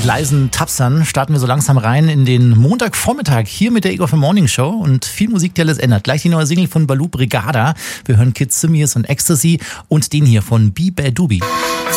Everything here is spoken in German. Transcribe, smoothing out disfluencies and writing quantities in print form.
Mit leisen Tapsern starten wir so langsam rein in den Montagvormittag hier mit der Ego FM Morning Show und viel Musik, die alles ändert. Gleich die neue Single von Baloo Brigada. Wir hören Kids Simius und Ecstasy und den hier von Bibadubi.